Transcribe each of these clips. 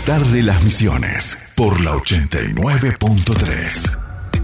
despertar de las Misiones por la 89.3.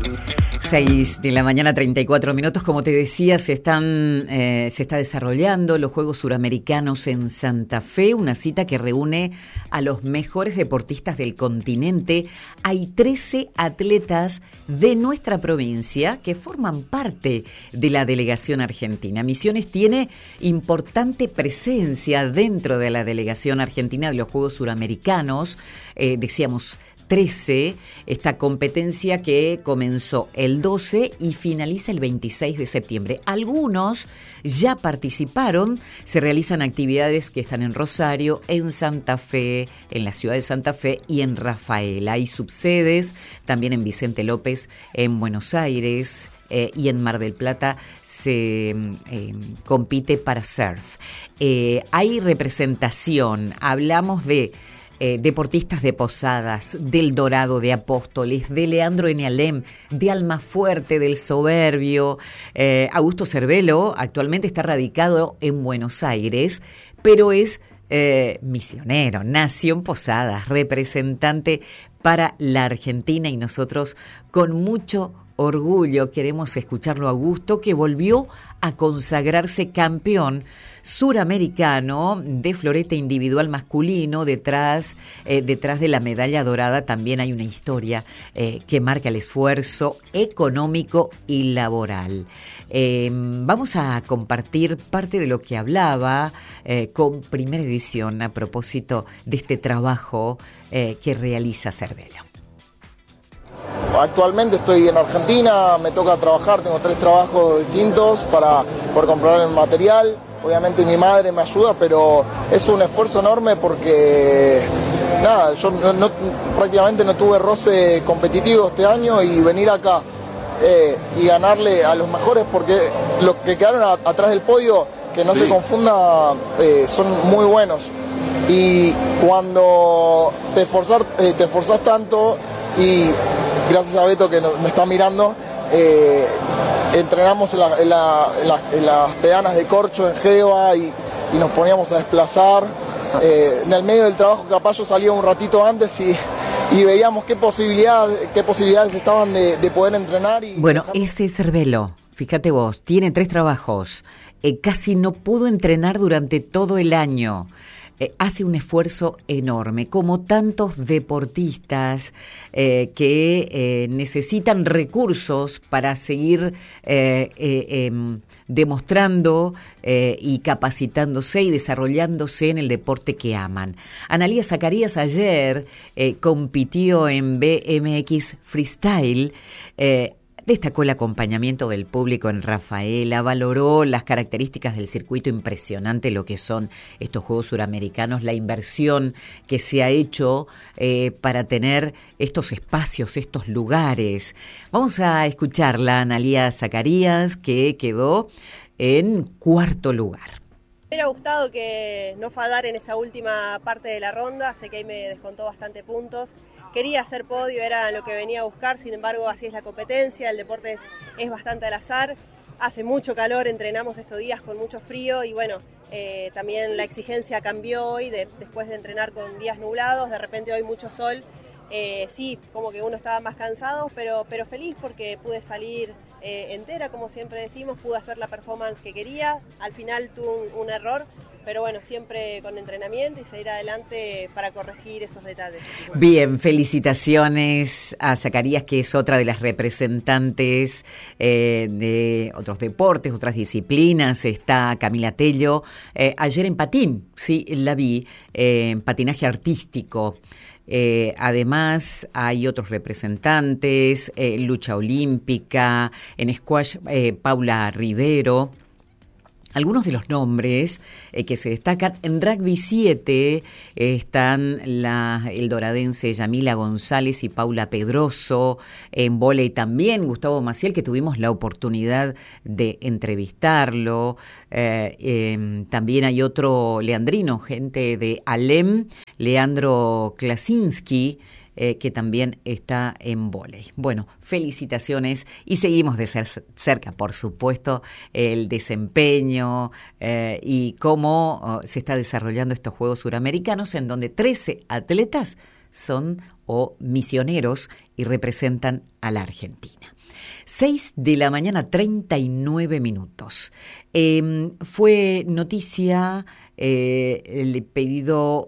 6 de la mañana, 34 minutos. Como te decía, se está desarrollando los Juegos Suramericanos en Santa Fe, una cita que reúne a los mejores deportistas del continente. Hay 13 atletas de nuestra provincia que forman parte de la delegación argentina. Misiones tiene importante presencia dentro de la delegación argentina de los Juegos Suramericanos. Decíamos 13, esta competencia que comenzó el 12 y finaliza el 26 de septiembre. Algunos ya participaron, se realizan actividades que están en Rosario, en Santa Fe, en la ciudad de Santa Fe y en Rafaela. Hay subsedes también en Vicente López, en Buenos Aires, y en Mar del Plata se compite para surf. Hay representación, hablamos de deportistas de Posadas, del Dorado, de Apóstoles, de Leandro Enealem, de Almafuerte, del Soberbio. Augusto Cervelo actualmente está radicado en Buenos Aires, pero es misionero, nació en Posadas, representante para la Argentina, y nosotros con mucho orgullo queremos escucharlo a Augusto, que volvió a consagrarse campeón suramericano de florete individual masculino. Detrás de la medalla dorada también hay una historia que marca el esfuerzo económico y laboral. Vamos a compartir parte de lo que hablaba con Primera Edición a propósito de este trabajo que realiza Cervelo. Actualmente estoy en Argentina, me toca trabajar, tengo 3 trabajos distintos por comprar el material. Obviamente mi madre me ayuda, pero es un esfuerzo enorme porque yo prácticamente no tuve roce competitivo este año, y venir acá y ganarle a los mejores, porque los que quedaron atrás del podio, que no se confunda, son muy buenos. Y cuando te esforzás tanto, y gracias a Beto que me está mirando, entrenamos en las pedanas de corcho en Geva, y nos poníamos a desplazar. En el medio del trabajo capaz yo salía un ratito antes y veíamos qué posibilidades estaban de poder entrenar. Bueno, ese Cervelo, fíjate vos, tiene 3 trabajos, casi no pudo entrenar durante todo el año. Hace un esfuerzo enorme, como tantos deportistas que necesitan recursos para seguir demostrando y capacitándose y desarrollándose en el deporte que aman. Analía Zacarías ayer compitió en BMX Freestyle. Destacó el acompañamiento del público en Rafaela, valoró las características del circuito, impresionante lo que son estos Juegos Suramericanos, la inversión que se ha hecho para tener estos espacios, estos lugares. Vamos a escucharla, Analía Zacarías, que quedó en 4º lugar. Me hubiera gustado que no fallar en esa última parte de la ronda, sé que ahí me descontó bastante puntos. Quería hacer podio, era lo que venía a buscar, sin embargo así es la competencia, el deporte es bastante al azar. Hace mucho calor, entrenamos estos días con mucho frío y bueno, también la exigencia cambió hoy, después de entrenar con días nublados, de repente hoy mucho sol. Sí, como que uno estaba más cansado, pero feliz porque pude salir entera, como siempre decimos, pude hacer la performance que quería. Al final tuve un error, pero bueno, siempre con entrenamiento y seguir adelante para corregir esos detalles. Bien, felicitaciones a Zacarías, que es otra de las representantes de otros deportes, otras disciplinas. Está Camila Tello, ayer en patín, sí, la vi, en patinaje artístico. Además hay otros representantes, lucha olímpica, en squash Paula Rivero. Algunos de los nombres que se destacan: en rugby 7 están el doradense Yamila González y Paula Pedroso. En vóley también Gustavo Maciel, que tuvimos la oportunidad de entrevistarlo. También hay otro leandrino, gente de Alem, Leandro Klasinski. que también está en vóley. Bueno, felicitaciones y seguimos de cerca, por supuesto, el desempeño y cómo se está desarrollando estos Juegos Suramericanos, en donde 13 atletas son misioneros y representan a la Argentina. 6 de la mañana, 39 minutos. Fue noticia el pedido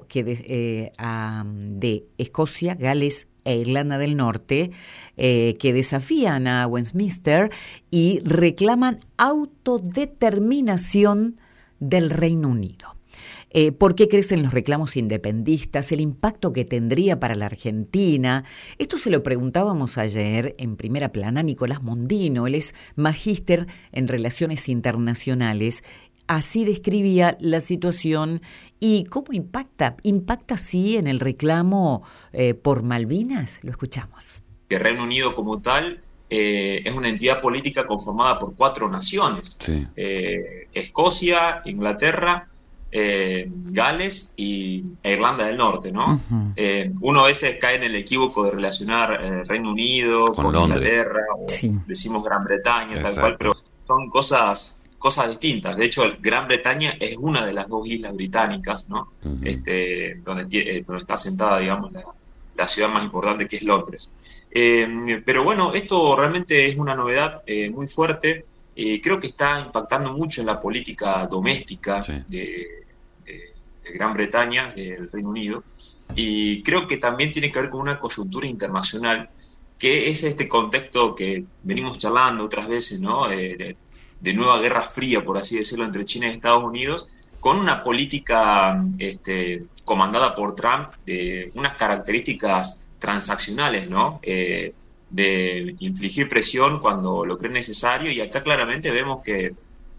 de Escocia, Gales e Irlanda del Norte, que desafían a Westminster y reclaman autodeterminación del Reino Unido. ¿Por qué crecen los reclamos independistas? El impacto que tendría para la Argentina. Esto se lo preguntábamos ayer en Primera Plana a Nicolás Mondino. Él es magíster en Relaciones Internacionales. Así describía la situación y cómo impacta sí en el reclamo por Malvinas. Lo escuchamos. El Reino Unido como tal es una entidad política conformada por 4 naciones. Sí. Escocia, Inglaterra, Gales e Irlanda del Norte, ¿no? Uh-huh. Uno a veces cae en el equívoco de relacionar Reino Unido con Inglaterra, o decimos Gran Bretaña, exacto, tal cual, pero son cosas distintas. De hecho, Gran Bretaña es una de las 2 islas británicas, ¿no? Uh-huh. Donde está asentada, digamos, la ciudad más importante, que es Londres. Pero bueno, esto realmente es una novedad muy fuerte. Creo que está impactando mucho en la política doméstica de Gran Bretaña, del Reino Unido, y creo que también tiene que ver con una coyuntura internacional, que es este contexto que venimos charlando otras veces, ¿no? De nueva guerra fría, por así decirlo, entre China y Estados Unidos, con una política comandada por Trump de unas características transaccionales, ¿no? De infligir presión cuando lo cree necesario, y acá claramente vemos que,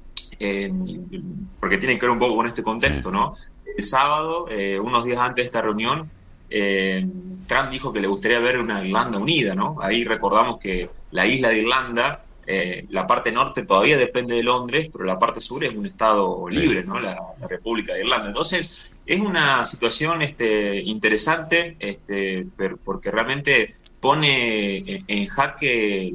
porque tiene que ver un poco con este contexto, ¿no? El sábado, unos días antes de esta reunión, Trump dijo que le gustaría ver una Irlanda unida, ¿no? Ahí recordamos que la isla de Irlanda, la parte norte todavía depende de Londres, pero la parte sur es un estado libre, ¿no? La República de Irlanda. Entonces, es una situación interesante, porque realmente pone en jaque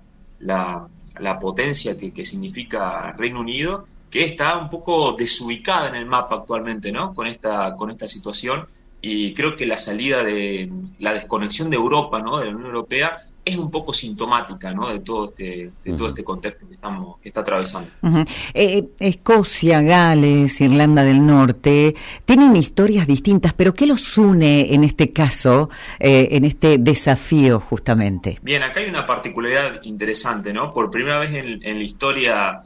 la potencia que significa Reino Unido, que está un poco desubicada en el mapa actualmente, ¿no? Con esta situación, y creo que la salida de la desconexión de Europa, ¿no? De la Unión Europea, es un poco sintomática, ¿no? De todo este contexto que está atravesando. Uh-huh. Escocia, Gales, Irlanda del Norte tienen historias distintas, pero ¿qué los une en este caso, en este desafío justamente? Bien, acá hay una particularidad interesante, ¿no? Por primera vez en la historia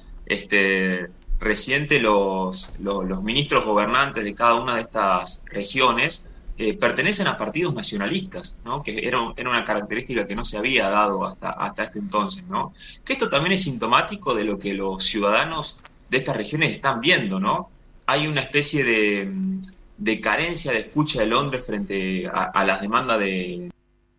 reciente, los ministros gobernantes de cada una de estas regiones pertenecen a partidos nacionalistas, ¿no? Que era una característica que no se había dado hasta este entonces, ¿no? Que esto también es sintomático de lo que los ciudadanos de estas regiones están viendo, ¿no? Hay una especie de carencia de escucha de Londres frente a las demandas de...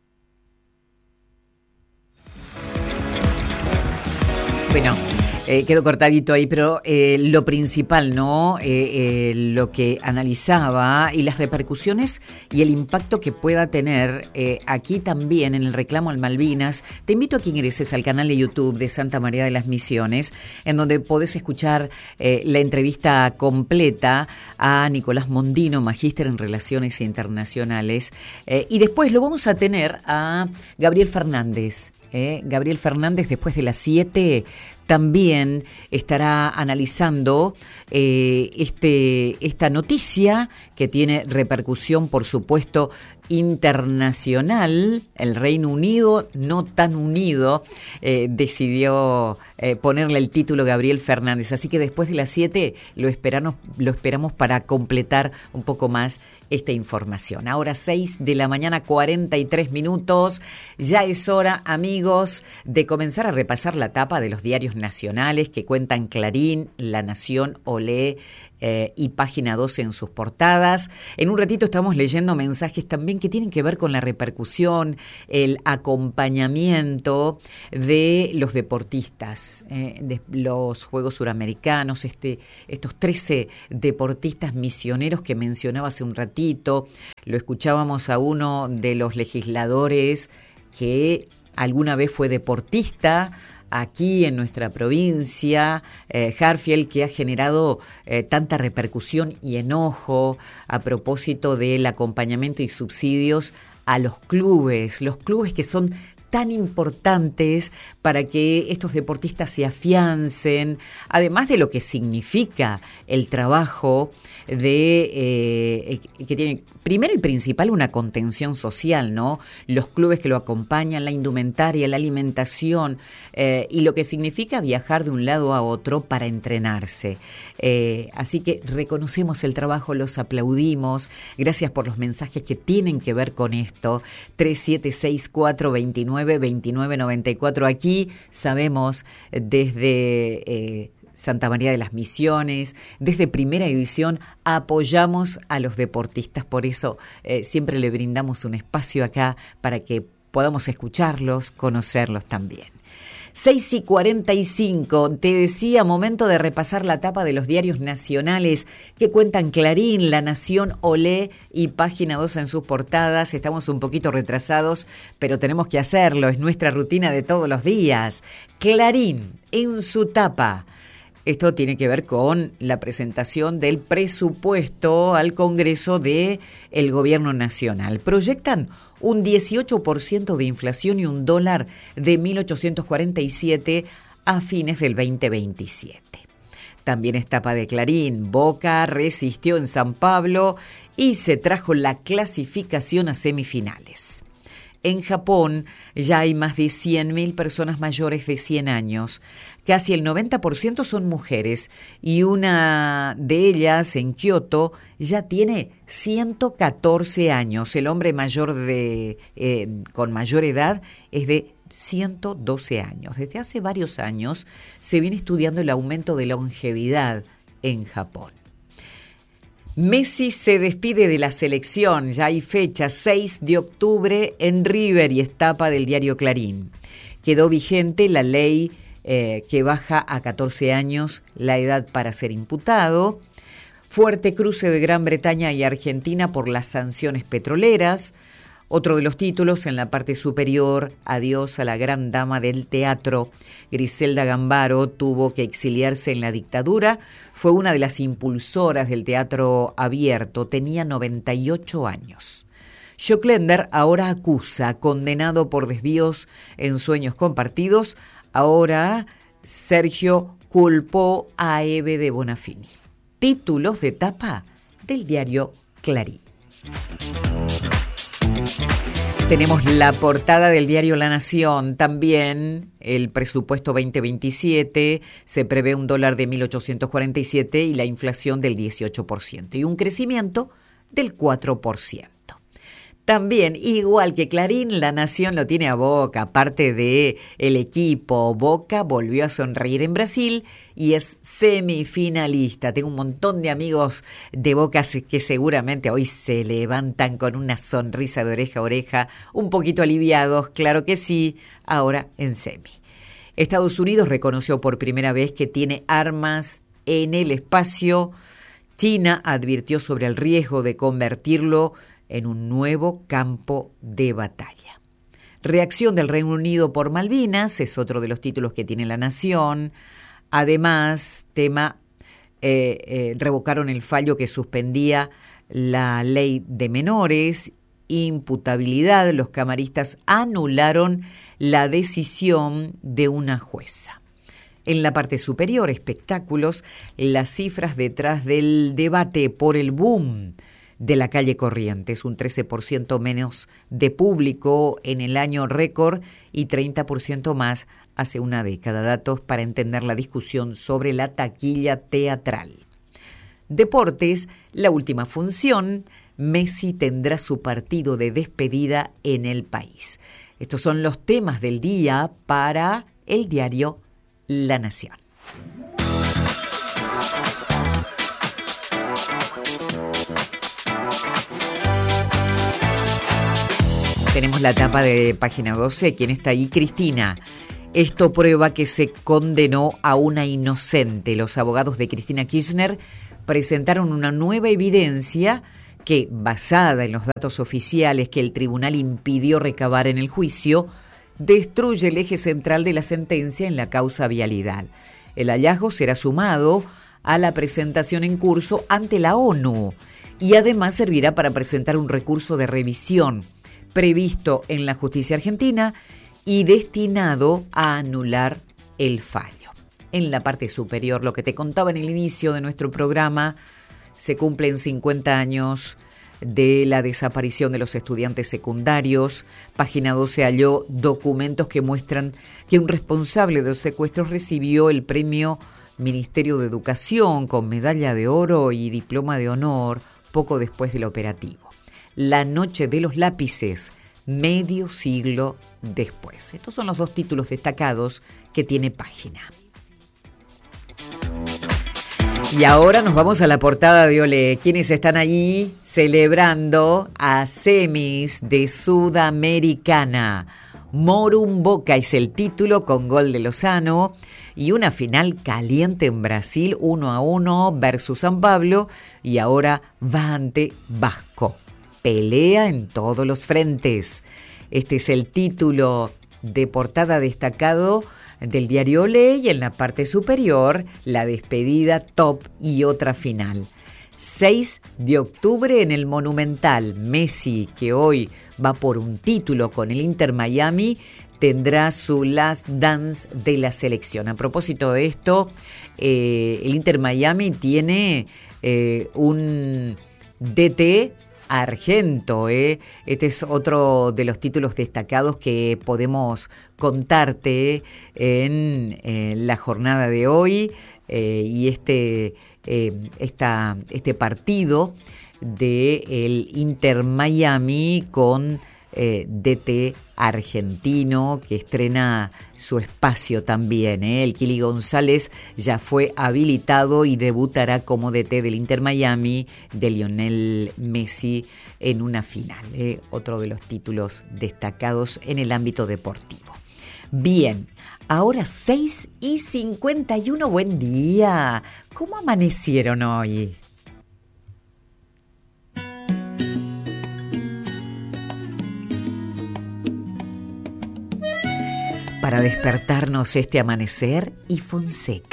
Bueno, quedó cortadito ahí, pero lo principal, ¿no? Lo que analizaba y las repercusiones y el impacto que pueda tener aquí también en el reclamo al Malvinas. Te invito a que ingreses al canal de YouTube de Santa María de las Misiones, en donde podés escuchar la entrevista completa a Nicolás Mondino, magíster en Relaciones Internacionales. Y después lo vamos a tener a Gabriel Fernández. Gabriel Fernández, después de las 7, también estará analizando esta noticia que tiene repercusión, por supuesto, internacional. El Reino Unido, no tan unido, decidió ponerle el título Gabriel Fernández. Así que después de las 7 lo esperamos para completar un poco más esta información. Ahora 6 de la mañana, 43 minutos. Ya es hora, amigos, de comenzar a repasar la tapa de los diarios nacionales que cuentan Clarín, La Nación, Olé y Página 12 en sus portadas. En un ratito estamos leyendo mensajes también que tienen que ver con la repercusión, el acompañamiento de los deportistas, de los Juegos Suramericanos, estos 13 deportistas misioneros que mencionaba hace un ratito. Lo escuchábamos a uno de los legisladores que alguna vez fue deportista aquí en nuestra provincia, Harfield, que ha generado tanta repercusión y enojo a propósito del acompañamiento y subsidios a los clubes que son tan importantes para que estos deportistas se afiancen, además de lo que significa el trabajo de que tiene primero y principal una contención social, ¿no? Los clubes que lo acompañan, la indumentaria, la alimentación y lo que significa viajar de un lado a otro para entrenarse. Así que reconocemos el trabajo, los aplaudimos. Gracias por los mensajes que tienen que ver con esto. 3764292994. Aquí sabemos desde Santa María de las Misiones, desde Primera Edición, apoyamos a los deportistas. Por eso siempre le brindamos un espacio acá para que podamos escucharlos, conocerlos también. 6:45, te decía, momento de repasar la tapa de los diarios nacionales que cuentan Clarín, La Nación, Olé y Página 12 en sus portadas. Estamos un poquito retrasados, pero tenemos que hacerlo, es nuestra rutina de todos los días. Clarín, en su tapa. Esto tiene que ver con la presentación del presupuesto al Congreso del Gobierno Nacional. Proyectan un 18% de inflación y un dólar de 1.847 a fines del 2027. También es tapa de Clarín. Boca resistió en San Pablo y se trajo la clasificación a semifinales. En Japón ya hay más de 100.000 personas mayores de 100 años. Casi el 90% son mujeres y una de ellas, en Kioto, ya tiene 114 años. El hombre mayor con mayor edad es de 112 años. Desde hace varios años se viene estudiando el aumento de longevidad en Japón. Messi se despide de la selección, ya hay fecha, 6 de octubre en River y es tapa del diario Clarín. Quedó vigente la ley que baja a 14 años la edad para ser imputado. Fuerte cruce de Gran Bretaña y Argentina por las sanciones petroleras. Otro de los títulos en la parte superior, adiós a la gran dama del teatro. Griselda Gambaro tuvo que exiliarse en la dictadura. Fue una de las impulsoras del teatro abierto. Tenía 98 años. Schockländer ahora acusa, condenado por desvíos en sueños compartidos. Ahora Sergio culpó a Eve de Bonafini. Títulos de tapa del diario Clarín. Tenemos la portada del diario La Nación, también el presupuesto 2027, se prevé un dólar de 1.847 y la inflación del 18% y un crecimiento del 4%. También, igual que Clarín, La Nación lo tiene a Boca, aparte de el equipo. Boca volvió a sonreír en Brasil y es semifinalista. Tengo un montón de amigos de Boca que seguramente hoy se levantan con una sonrisa de oreja a oreja, un poquito aliviados, claro que sí, ahora en semi. Estados Unidos reconoció por primera vez que tiene armas en el espacio. China advirtió sobre el riesgo de convertirlo en un nuevo campo de batalla. Reacción del Reino Unido por Malvinas es otro de los títulos que tiene La Nación. Además, revocaron el fallo que suspendía la ley de menores, imputabilidad. Los camaristas anularon la decisión de una jueza. En la parte superior, espectáculos, las cifras detrás del debate por el boom de la calle Corrientes, un 13% menos de público en el año récord y 30% más hace una década. Datos para entender la discusión sobre la taquilla teatral. Deportes, la última función, Messi tendrá su partido de despedida en el país. Estos son los temas del día para el diario La Nación. Tenemos la tapa de página 12. ¿Quién está ahí? Cristina. Esto prueba que se condenó a una inocente. Los abogados de Cristina Kirchner presentaron una nueva evidencia que, basada en los datos oficiales que el tribunal impidió recabar en el juicio, destruye el eje central de la sentencia en la causa vialidad. El hallazgo será sumado a la presentación en curso ante la ONU y además servirá para presentar un recurso de revisión previsto en la justicia argentina y destinado a anular el fallo. En la parte superior, lo que te contaba en el inicio de nuestro programa, se cumplen 50 años de la desaparición de los estudiantes secundarios. Página 12 halló documentos que muestran que un responsable de los secuestros recibió el premio Ministerio de Educación con medalla de oro y diploma de honor poco después del operativo. La noche de los lápices, medio siglo después. Estos son los dos títulos destacados que tiene página. Y ahora nos vamos a la portada de Olé. ¿Quiénes están allí celebrando a semis de Sudamericana? Morum Boca es el título, con gol de Lozano, y una final caliente en Brasil, 1-1 versus San Pablo, y ahora va ante Vasco. Pelea en todos los frentes. Este es el título de portada destacado del diario Olé, y en la parte superior, la despedida top y otra final. 6 de octubre en el Monumental. Messi, que hoy va por un título con el Inter Miami, tendrá su last dance de la selección. A propósito de esto, el Inter Miami tiene un DT argento. Este es otro de los títulos destacados que podemos contarte en la jornada de hoy, y este partido del Inter Miami con DT argentino, que estrena su espacio también. El Kili González ya fue habilitado y debutará como DT del Inter Miami de Lionel Messi en una final. Otro de los títulos destacados en el ámbito deportivo. Bien, ahora 6:51. Buen día. ¿Cómo amanecieron hoy? Para despertarnos este amanecer, y Fonseca.